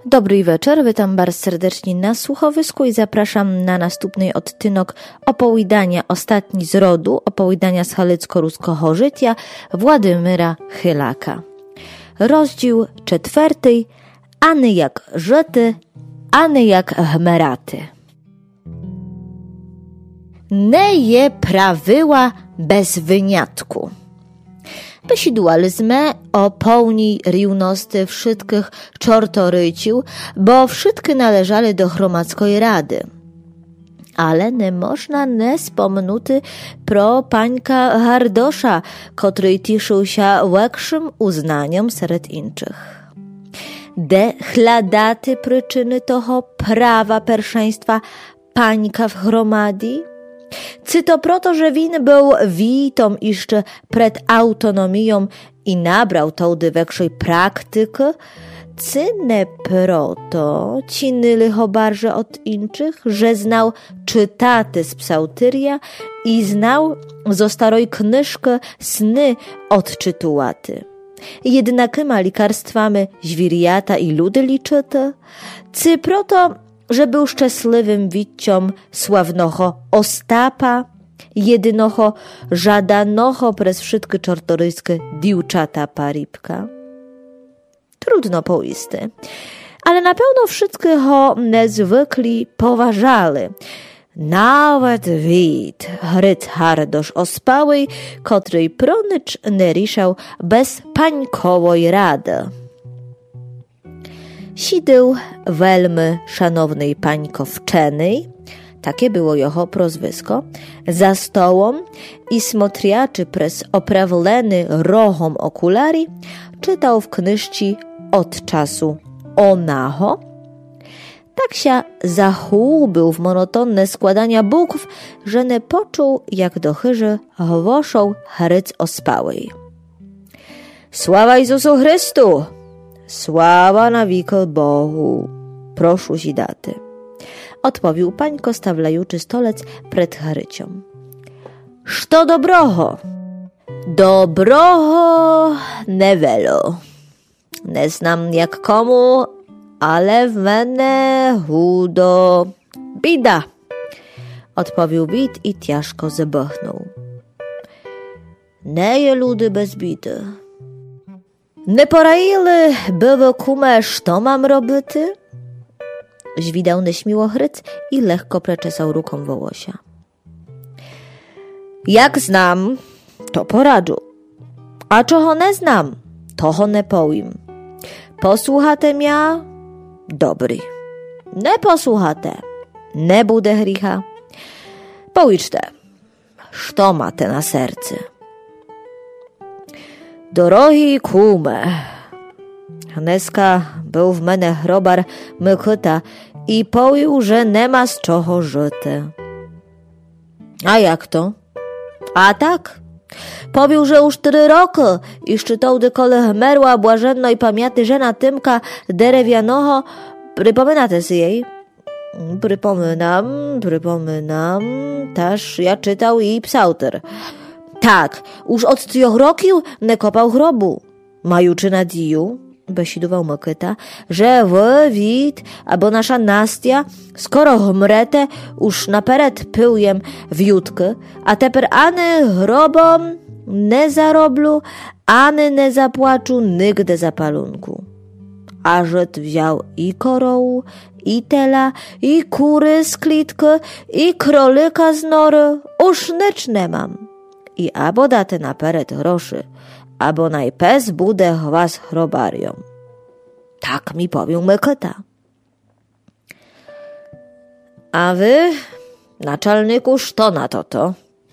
Dobry wieczór, witam bardzo serdecznie na słuchowisku i zapraszam na następny odtynok opowiadania Ostatni z rodu, opowiadania z halicko-ruskiego życia Władimira Chylaka. Rozdział 4. Ani jak żyty, ani jak chmeraty. Nie je prawyła bez wyniatku. Besidłalizmy o pełni równości wszystkich czortorycił, bo wszystkie należały do Hromadzkiej Rady. Ale nie można nie wspomnieć pro pańka Hardosza, który cieszył się większym uznaniem wśród innych. De chladaty przyczyny toho prawa pierwszeństwa pańka w Hromadii? Czy to proto, że win był witą jeszcze przed autonomią i nabrał tądy większej praktyki? Czy nie proto cinili ho barże od innych, że znał czytaty z psałtyria i znał zo staroj knyżki sny odczytułaty? Jednakima likarstwami zwiriata i ludy liczyty? Czy proto, że był szczęśliwym wicciom sławnocho Ostapa, jedynocho żadanocho przez wszystkie czortoryskie diwczata paripka? Trudno poisty, ale na pewno wszystkie ho niezwykli poważali. Nawet wid Hryc Hardosz Ospałej, której pronycz nie ryszał bez pańkowej rady. Sidył welmy szanownej pańko wczenej, takie było jeho prozwisko, za stołom i smotriaczy przez oprawleny rohom okulari czytał w knyżci od czasu onaho. Tak się zachubił w monotonne składania bukw, że nie poczuł, jak do chyży głoszą Hryc Ospałej. Sława Jezusu Chrystu! Sława na wieki Bogu! Proszę si daty. Odpowiedział pańko, stawlajuczy stolec przed Hrycią. Što dobroho? Dobroho nevelo. Nie znam jak komu, ale w mnie chudo. Bida! Odpowiedział wid i ciężko zebachnął. Nie je ludy bez bidy. Nie poraili były kume, co mam robić? Zwidał nieśmiło Hryc i lekko przeczesał ruką wołosia. Jak znam, to poradzu. A czego nie znam, toho nie powiem. Posłuchate mia? Dobry. Nie posłuchate, nie bude hricha. Powiedzte, co macie na sercu? Drogi kume, dneska był w mnie chrobar Mykyta i powił, że nie ma z czego żyć. A jak to? A tak? Powił, że już 4 roki i szczytał dekole merła błażennej pamięty żena Tymka Derewianoho. Przypominacie si jej? Przypominam. Też ja czytał i psałter. Tak, już od 3 roków nie kopał grobu. Majuczy nadzieję, besidował Mykyta, że wy, wid, albo nasza Nastia, skoro umrete, już napered pyłjem wiutki, a teper ani grobom nie zaroblu, ani nie zapłaczu nigdy za palunku. A Żyd wziął i korołu, i tela, i kury z klitki, i krolika z nory, już nic nie mam. I abo daty napered groszy, abo najpes bude was chrobarią. Tak mi powił Mykyta. A wy, naczelniku, co na to?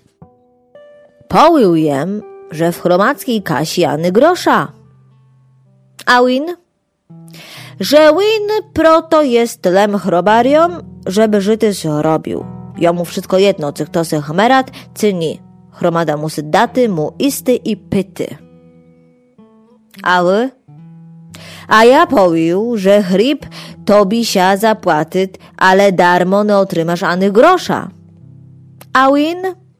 Powił jem, że w hromadzkiej kasie ani grosza. A win? Że win proto jest lem chrobarią, żeby żyty zrobił. Jomu wszystko jedno, czy kto se chmerat, czy nie. Chromada musy daty mu isty i pyty. A wy? A ja powił, że chrib tobi się zapłaty, ale darmo nie otrzymasz ani grosza. A win?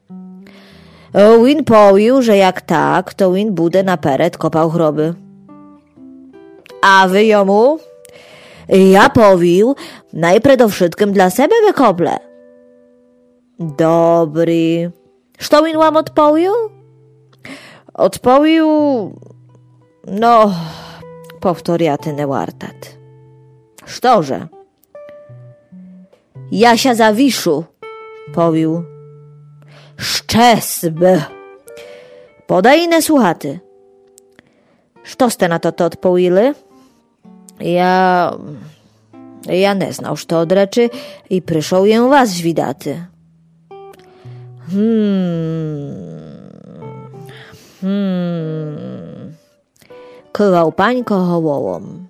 Win powił, że jak tak, to win bude napered kopał groby. A wy jomu? Ja powił, najpierw do wszystkim dla siebie wykople. Dobry. Što in wam odpowił? Odpowił, no, powtoriaty nie wartat. Sztoże? Ja się zawiszu, powił. Szczesby. Podaj inne słuchaty. Što ste na to odpowili? Ja nie znał, što od reczy i przyszł jem was żwidaty. Kywał pańko hołołom.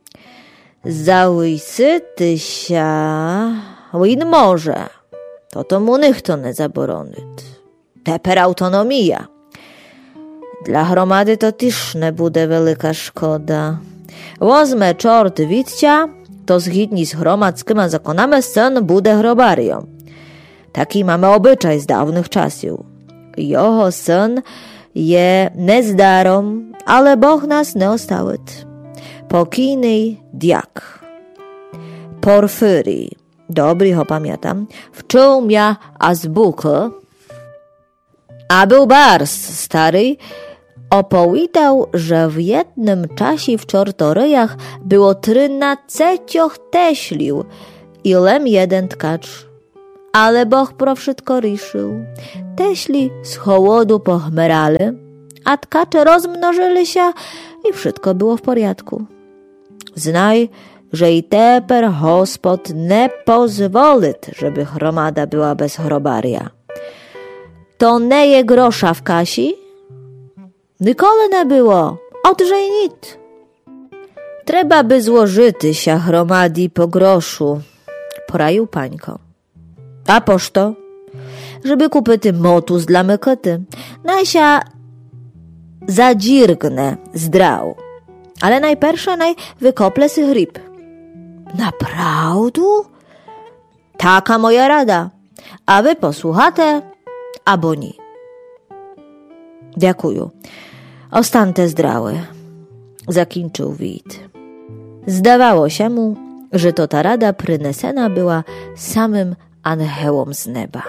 Załyjsy tysia, win może, to mu nichto nie zaboronyt. Teper autonomia. Dla hromady to też nie bude wielka szkoda. Wozmę czort widcia, to zgodnie z hromadzkimi zakonami syn bude hrobarią. Taki mamy obyczaj z dawnych czasów. Jeho syn je nezdarom, ale Boh nas nie ostałet. Pokійny diak Porfyry, dobry ho pamiętam, wczył mnie azbukę, a był bars stary, opowiadał, że w jednym czasie w Czortoryjach było 13 teślił, ilem jeden tkacz. Ale Boh pro wszystko riszył. Teśli z hołodu pochmerali, a tkacze rozmnożyli się i wszystko było w porządku. Znaj, że i teper Hospod nie pozwolit, żeby hromada była bez chrobaria. To nie je grosza w kasi? Nikole nie było, odże i nic. Trzeba by złożyty się hromadi po groszu, poraił pańko. A pošto? Żeby kupyty motus dla mykety. Najsia zadzirgnę zdrał. Ale najpierwsza wykople sy hryb. Naprawdę? Taka moja rada. A wy posłuchate, albo nie. Dziękuję. Ostante zdrały. Zakończył Wit. Zdawało się mu, że to ta rada przynesena była samym aniołom z nieba.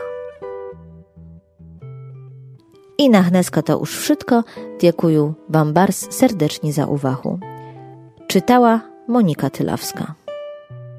I na dneska to już wszystko. Dziękuję wam bardzo serdecznie za uwagę. Czytała Monika Tylawska.